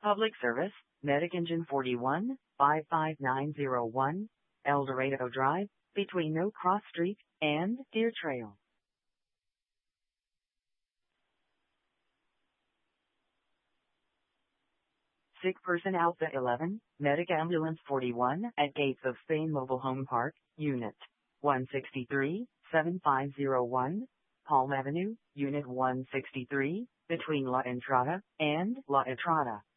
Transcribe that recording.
Public Service, Medic Engine 41, 55901, El Dorado Drive, between No Cross Street and Deer Trail. Sick person Alpha 11, Medic Ambulance 41 at Gates of Spain Mobile Home Park, Unit 163, 7501, Palm Avenue, Unit 163, between La Entrada and La Entrada.